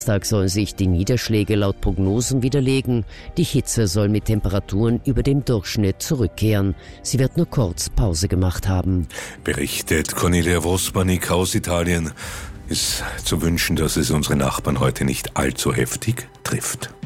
Donnerstag sollen sich die Niederschläge laut Prognosen widerlegen. Die Hitze soll mit Temperaturen über dem Durchschnitt zurückkehren. Sie wird nur kurz Pause gemacht haben. Berichtet Cornelia Wospanik aus Italien. Ist zu wünschen, dass es unsere Nachbarn heute nicht allzu heftig trifft.